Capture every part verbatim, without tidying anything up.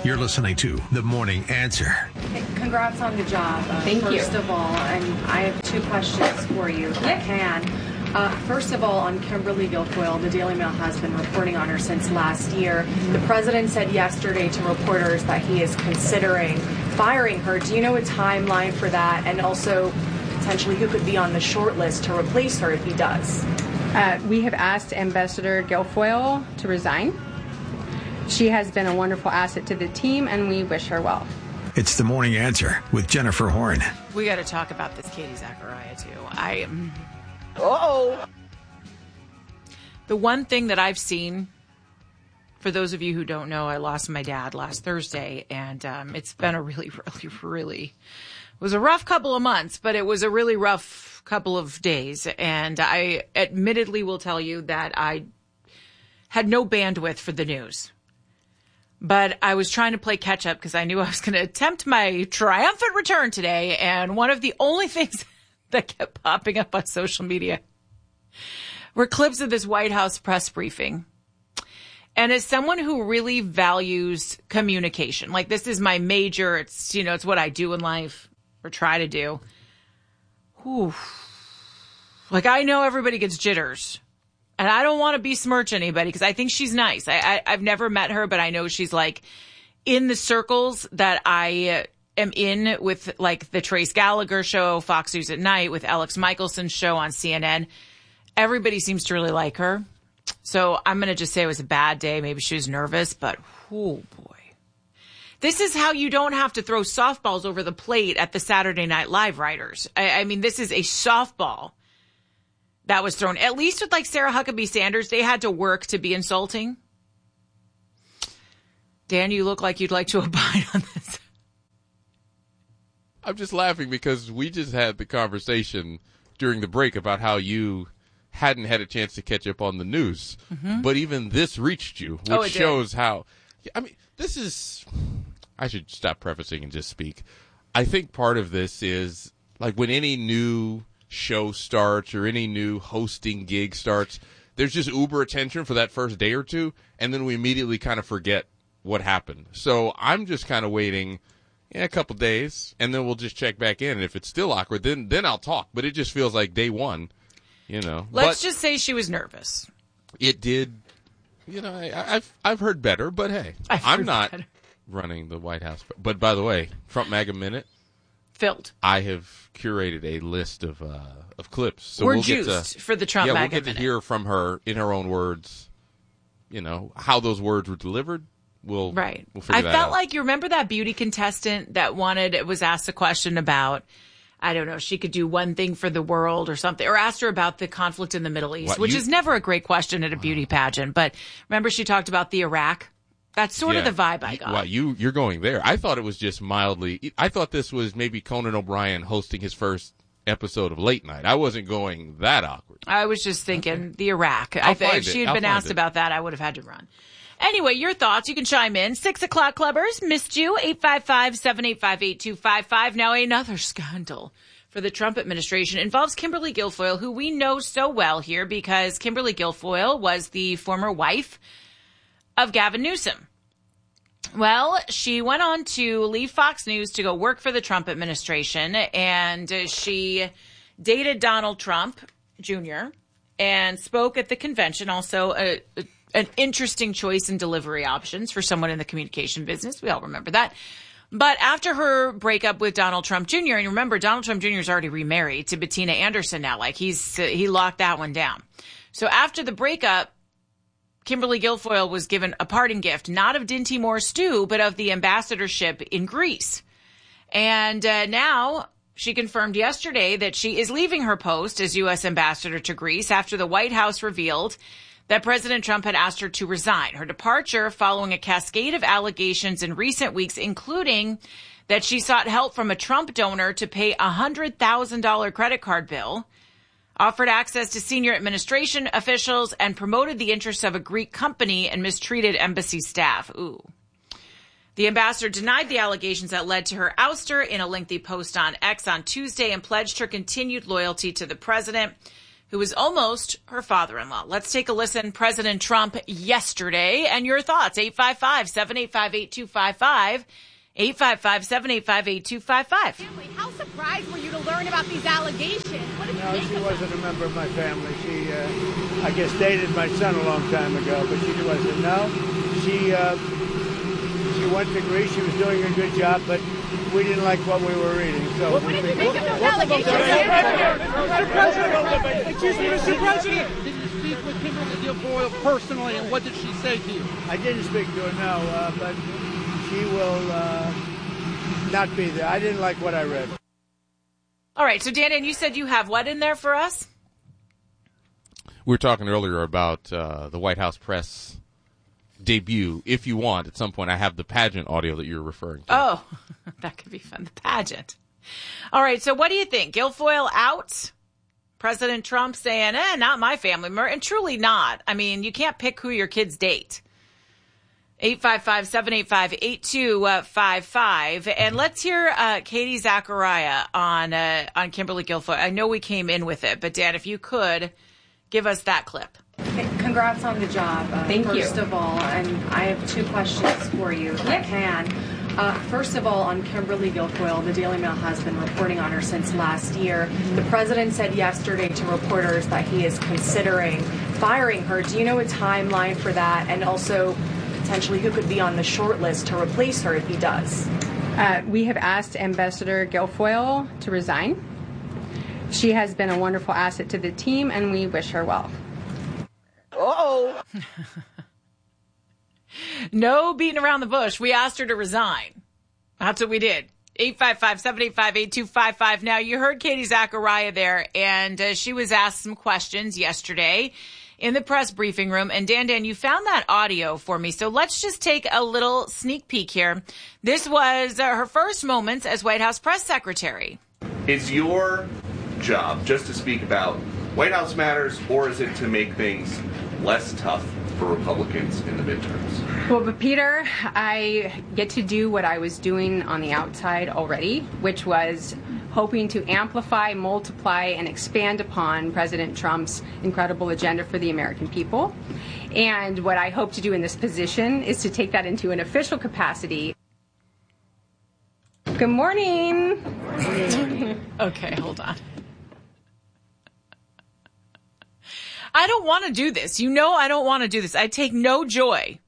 You're listening to The Morning Answer. Hey, congrats on the job. Uh, Thank first you. First of all, and I have two questions for you, if I can. Uh, first of all, on Kimberly Guilfoyle, the Daily Mail has been reporting on her since last year. The president said yesterday to reporters that he is considering firing her. Do you know a timeline for that? And also, potentially, who could be on the short list to replace her if he does? Uh, we have asked Ambassador Guilfoyle to resign. She has been a wonderful asset to the team, and we wish her well. It's The Morning Answer with Jennifer Horn. We got to talk about this Katie Zachariah, too. I am... Uh-oh. The one thing that I've seen, for those of you who don't know, I lost my dad last Thursday, and um, it's been a really, really, really... It was a rough couple of months, but it was a really rough couple of days. And I admittedly will tell you that I had no bandwidth for the news. But I was trying to play catch up because I knew I was going to attempt my triumphant return today. And one of the only things that kept popping up on social media were clips of this White House press briefing. And as someone who really values communication, like this is my major, it's, you know, it's what I do in life or try to do. Whew. Like I know everybody gets jitters. And I don't want to besmirch anybody because I think she's nice. I, I, I've never met her, but I know she's like in the circles that I am in with like the Trace Gallagher show, Fox News at Night, with Alex Michelson show on C N N. Everybody seems to really like her. So I'm going to just say it was a bad day. Maybe she was nervous, but oh boy. This is how you don't have to throw softballs over the plate at the Saturday Night Live writers. I, I mean, this is a softball that was thrown. At least with like Sarah Huckabee Sanders, they had to work to be insulting. Dan, you look like you'd like to abide on this. I'm just laughing because we just had the conversation during the break about how you hadn't had a chance to catch up on the news. Mm-hmm. But even this reached you, which oh, it shows did. how, I mean, this is, I should stop prefacing and just speak. I think part of this is like when any new show starts or any new hosting gig starts, there's just uber attention for that first day or two, and then we immediately kind of forget what happened. So I'm just kind of waiting yeah, a couple days, and then we'll just check back in. And if it's still awkward, then then I'll talk. But it just feels like day one, you know. Let's but just say she was nervous. It did, you know. I, I've I've heard better, but hey, I've I'm heard not better. running the White House. But by the way, Front MAGA Minute. Filled. I have curated a list of uh, of clips. So We're we'll juiced get to, for the Trump yeah, MAGA we'll get minute. to hear from her in her own words, you know, how those words were delivered. We'll, right. we'll figure I that felt out. like, you remember that beauty contestant that wanted, was asked a question about, I don't know, she could do one thing for the world or something, or asked her about the conflict in the Middle East, What, which you- is never a great question at a beauty pageant. But remember she talked about the Iraq? That's sort Yeah. of the vibe I got. Wow, you, you're going there. I thought it was just mildly, I thought this was maybe Conan O'Brien hosting his first episode of Late Night. I wasn't going that awkward. I was just thinking Okay. the Iraq. I'll I th- find if she it. had I'll been find asked it. about that, I would have had to run. Anyway, your thoughts. You can chime in. Six o'clock clubbers. Missed you. eight five five, seven eight five, eight two five five. Now another scandal for the Trump administration involves Kimberly Guilfoyle, who we know so well here because Kimberly Guilfoyle was the former wife of Gavin Newsom. Well, she went on to leave Fox News to go work for the Trump administration, and she dated Donald Trump Junior and spoke at the convention. Also, a, a, an interesting choice in delivery options for someone in the communication business. We all remember that. But after her breakup with Donald Trump Junior, and remember, Donald Trump Junior is already remarried to Bettina Anderson now. Like, he's uh, he locked that one down. So after the breakup, Kimberly Guilfoyle was given a parting gift, not of Dinty Moore stew, but of the ambassadorship in Greece. And uh, now she confirmed yesterday that she is leaving her post as U S ambassador to Greece after the White House revealed that President Trump had asked her to resign. Her departure following a cascade of allegations in recent weeks, including that she sought help from a Trump donor to pay a one hundred thousand dollars credit card bill, offered access to senior administration officials, and promoted the interests of a Greek company and mistreated embassy staff. Ooh. The ambassador denied the allegations that led to her ouster in a lengthy post on X on Tuesday and pledged her continued loyalty to the president. who was almost her father-in-law. Let's take a listen. President Trump yesterday and your thoughts. eight five five, seven eight five, eight two five five. eight five five, seven eight five, eight two five five. Family, how surprised were you to learn about these allegations? What did you No, think she of wasn't them? a member of my family. She, uh, I guess, dated my son a long time ago, but she wasn't. No, she, uh, she went to Greece. She was doing a good job, but we didn't like what we were reading. So What we did you figured- think of those allegations? Mister President, excuse me, Mister President, did you speak with Kimberly Guilfoyle personally, and what did she say to you? I didn't speak to her, no, uh, but she will uh, not be there. I didn't like what I read. All right, so Dan, and you said you have what in there for us? We were talking earlier about uh, the White House press debut. If you want, at some point, I have the pageant audio that you're referring to. Oh, that could be fun. The pageant. All right, so what do you think? Guilfoyle out? President Trump saying, eh, not my family member. And truly not. I mean, you can't pick who your kids date. eight five five, seven eight five, eight two five five. And let's hear uh, Katie Zachariah on uh, on Kimberly Guilfoyle. I know we came in with it, but Dan, if you could give us that clip. Congrats on the job. Uh, Thank you. First of all, and I have two questions for you, if I can. Uh, first of all, on Kimberly Guilfoyle, the Daily Mail has been reporting on her since last year. The president said yesterday to reporters that he is considering firing her. Do you know a timeline for that? And also, potentially, who could be on the short list to replace her if he does? Uh, we have asked Ambassador Guilfoyle to resign. She has been a wonderful asset to the team, and we wish her well. Uh-oh. No beating around the bush. We asked her to resign. That's what we did. eight five five, seven eight five, eight two five five. Now, you heard Katie Zachariah there, and uh, she was asked some questions yesterday in the press briefing room. And Dan, Dan, you found that audio for me. So let's just take a little sneak peek here. This was uh, her first moments as White House press secretary. Is your job just to speak about White House matters, or is it to make things less tough for Republicans in the midterms? Well, but Peter, I get to do what I was doing on the outside already, which was hoping to amplify, multiply, and expand upon President Trump's incredible agenda for the American people. And what I hope to do in this position is to take that into an official capacity. Good morning. Okay, hold on. I don't want to do this. You know I don't want to do this. I take no joy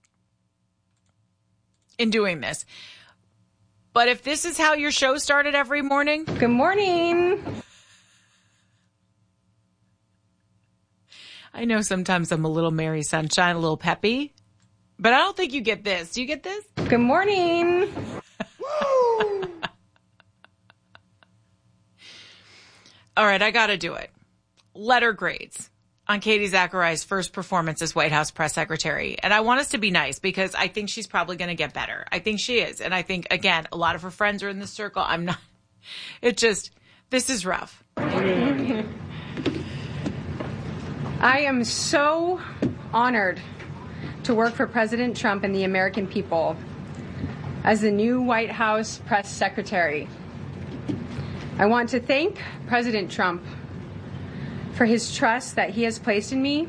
in doing this. But if this is how your show started every morning... Good morning. I know sometimes I'm a little Mary Sunshine, a little peppy, but I don't think you get this. Do you get this? Good morning. All right, I got to do it. Letter grades on Katie Zachariah's first performance as White House press secretary. And I want us to be nice because I think she's probably going to get better. I think she is. And I think, again, a lot of her friends are in this circle. I'm not. It just, this is rough. I am so honored to work for President Trump and the American people as the new White House press secretary. I want to thank President Trump for his trust that he has placed in me.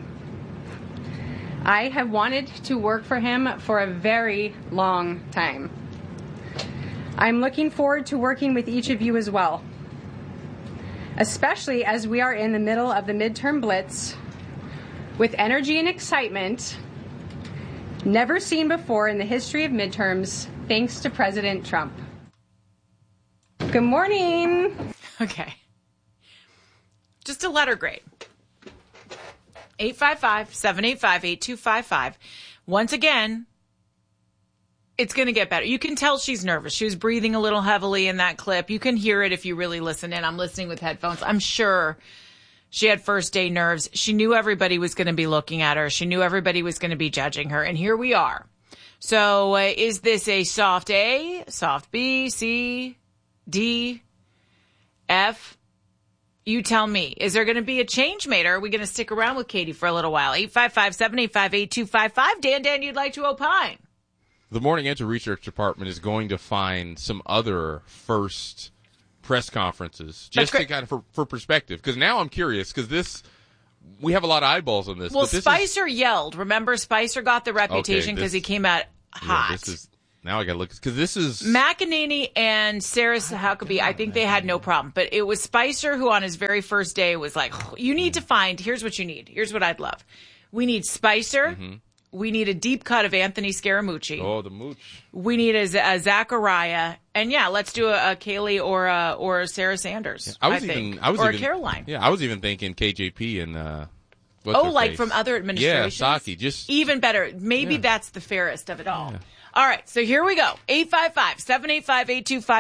I have wanted to work for him for a very long time. I'm looking forward to working with each of you as well, especially as we are in the middle of the midterm blitz with energy and excitement never seen before in the history of midterms, thanks to President Trump. Good morning. Okay. Just a letter grade. eight five five, seven eight five, eight two five five. Once again, it's going to get better. You can tell she's nervous. She was breathing a little heavily in that clip. You can hear it if you really listen in. I'm listening with headphones. I'm sure she had first day nerves. She knew everybody was going to be looking at her. She knew everybody was going to be judging her. And here we are. So uh, is this a soft A, soft B, C, D, F? You tell me. Is there going to be a change made, or are we going to stick around with Katie for a little while? eight five five, seven eight five, eight two five five. Dan, Dan, you'd like to opine? The Morning Answer Research Department is going to find some other first press conferences, That's just to great. kind of for, for perspective. Because now I'm curious, because this, we have a lot of eyeballs on this. Well, but this Spicer is, yelled. Remember, Spicer got the reputation because okay, he came out hot. Yeah, this is, now I got to look, because this is... McEnany and Sarah Huckabee, I think they had no problem. But it was Spicer who on his very first day was like, you need to find, here's what you need. Here's what I'd love. We need Spicer. Mm-hmm. We need a deep cut of Anthony Scaramucci. Oh, the mooch. We need a, a Zachariah. And yeah, let's do a, a Kaylee or a, or a Sarah Sanders, yeah, I, was I even, think. I was or even, a Caroline. Yeah, I was even thinking K J P and... Uh, oh, like face? From other administrations? Yeah, Psaki. Just, even better. Maybe yeah. that's the fairest of it all. Yeah. All right, so here we go. eight five five, seven eight five, eight two five